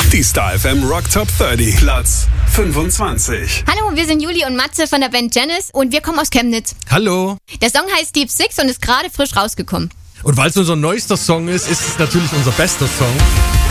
Die Star FM Rock Top 30, Platz 25. Hallo, wir sind Juli und Matze von der Band Janice und wir kommen aus Chemnitz. Hallo. Der Song heißt Deep Six und ist gerade frisch rausgekommen. Und weil es unser neuester Song ist, ist es natürlich unser bester Song.